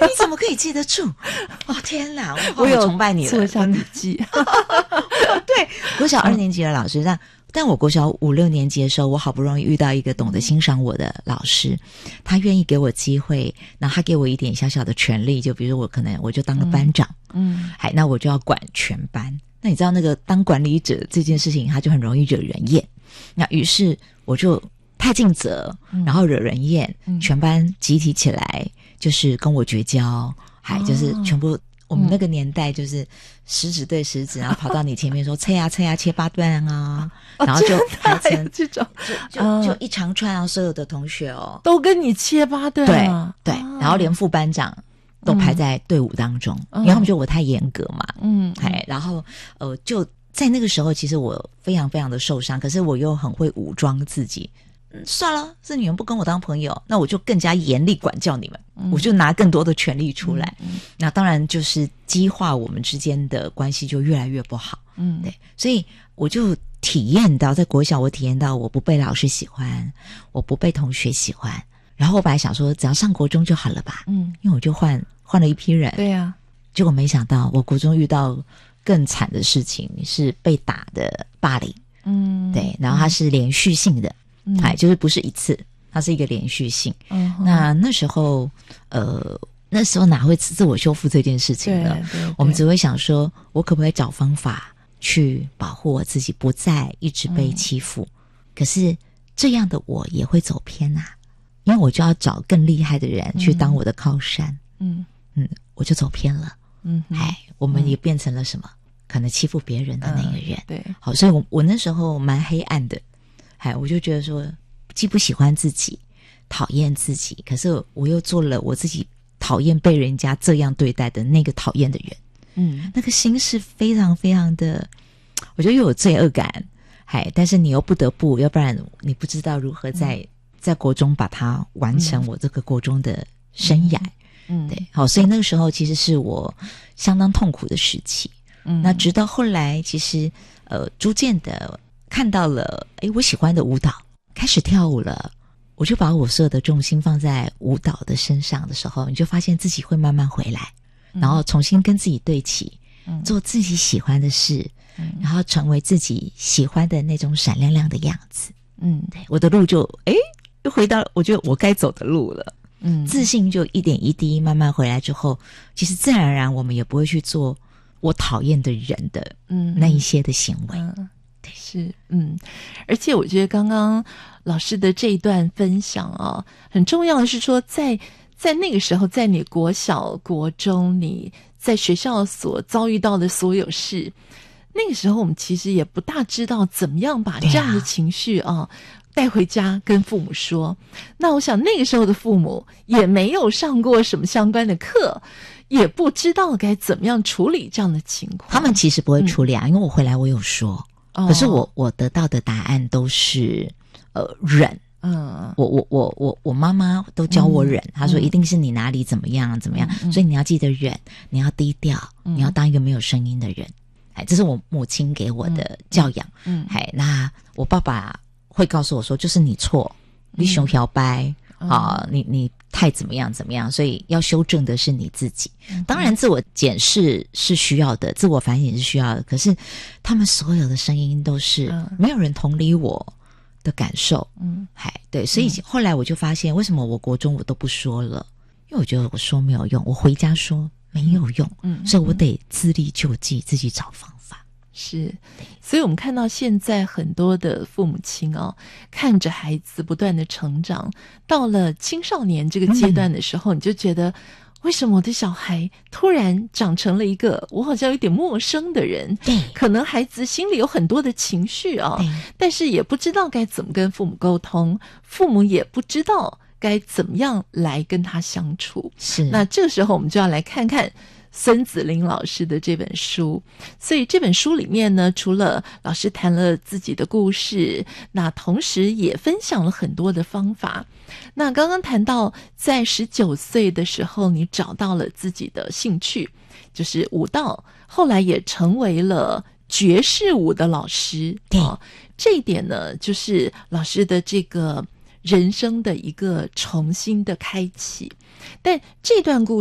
你怎么可以记得住？哦天哪，我有好崇拜你了， 做下笔记。 对，国小2年级的老师，但我国小5、6年级的时候，我好不容易遇到一个懂得欣赏我的老师，他愿意给我机会，然后他给我一点小小的权利，就比如说我就当了班长，那我就要管全班。那你知道那个当管理者这件事情，他就很容易惹人厌。那于是我就太尽责，然后惹人厌，全班集体起来就是跟我绝交，就是全部。我们那个年代就是食指对食指，然后跑到你前面说切啊切啊切8段啊，然后就排成这种就一长串啊，所有的同学都跟你切8段啊， 对，然后连副班长都排在队伍当中，因为他们觉得我太严格嘛，然后就在那个时候，其实我非常非常的受伤，可是我又很会武装自己。算了，是你们不跟我当朋友，那我就更加严厉管教你们，我就拿更多的权力出来，那当然就是激化我们之间的关系就越来越不好，对，所以我就体验到，在国小我体验到我不被老师喜欢，我不被同学喜欢，然后我本来想说只要上国中就好了吧，因为我就换了一批人， 对呀， 结果没想到我国中遇到更惨的事情，是被打的霸凌，对，然后它是连续性的。就是不是一次，它是一个连续性。那时候哪会自我修复这件事情呢？对，我们只会想说，我可不可以找方法去保护我自己，不再一直被欺负？可是这样的我也会走偏啊，因为我就要找更厉害的人去当我的靠山。我就走偏了。我们也变成了什么？可能欺负别人的那个人。对，好，所以我那时候蛮黑暗的。我就觉得说，既不喜欢自己，讨厌自己，可是我又做了我自己讨厌被人家这样对待的那个讨厌的人。那个心是非常非常的，我觉得又有罪恶感，但是你又不得不，要不然你不知道如何在国中把它完成我这个国中的生涯。对，好，所以那个时候其实是我相当痛苦的时期。那直到后来，其实逐渐的。看到了我喜欢的舞蹈，开始跳舞了，我就把我所有的重心放在舞蹈的身上的时候，你就发现自己会慢慢回来，然后重新跟自己对齐，做自己喜欢的事，然后成为自己喜欢的那种闪亮亮的样子。对，我的路就又回到我觉得我该走的路了。自信就一点一滴慢慢回来之后，其实自然而然我们也不会去做我讨厌的人的那一些的行为。 是，而且我觉得刚刚老师的这一段分享很重要的是说，在那个时候，在你国小、国中，你在学校所遭遇到的所有事，那个时候我们其实也不大知道怎么样把这样的情绪带回家跟父母说。那我想那个时候的父母也没有上过什么相关的课，也不知道该怎么样处理这样的情况。 他们其实不会处理因为我回来我有说。可是我得到的答案都是忍。我妈妈都教我忍，她说一定是你哪里怎么样怎么样，所以你要记得忍，你要低调，你要当一个没有声音的人。这是我母亲给我的教养。那我爸爸会告诉我说，就是你错，你熊漂掰你太怎么样怎么样，所以要修正的是你自己。当然自我检视是需要的，自我反省是需要的，可是他们所有的声音都是没有人同理我的感受。对，所以后来我就发现为什么我国中我都不说了，因为我觉得我说没有用，我回家说没有用，所以我得自力救济，自己找方法。 是，所以我们看到现在很多的父母亲看着孩子不断的成长，到了青少年这个阶段的时候，你就觉得为什么我的小孩突然长成了一个我好像有点陌生的人？对，可能孩子心里有很多的情绪但是也不知道该怎么跟父母沟通，父母也不知道该怎么样来跟他相处。是，那这个时候我们就要来看看孙子林老师的这本书。所以这本书里面呢，除了老师谈了自己的故事，那同时也分享了很多的方法。那刚刚谈到在19岁的时候，你找到了自己的兴趣，就是舞蹈，后来也成为了爵士舞的老师。这一点呢，就是老师的这个人生的一个重新的开启。但这段故事